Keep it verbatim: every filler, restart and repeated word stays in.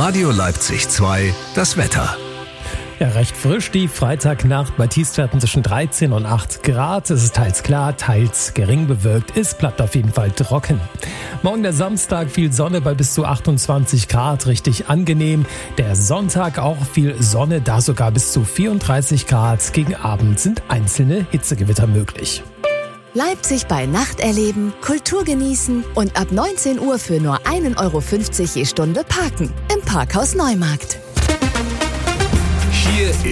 Radio Leipzig zwei, das Wetter. Ja, recht frisch die Freitagnacht bei Tiefstwerten zwischen dreizehn und acht Grad. Es ist teils klar, teils gering bewölkt. Es bleibt auf jeden Fall trocken. Morgen der Samstag, viel Sonne bei bis zu achtundzwanzig Grad, richtig angenehm. Der Sonntag auch viel Sonne, da sogar bis zu vierunddreißig Grad. Gegen Abend sind einzelne Hitzegewitter möglich. Leipzig bei Nacht erleben, Kultur genießen und ab neunzehn Uhr für nur ein Euro fünfzig je Stunde parken. Im Parkhaus Neumarkt. Hier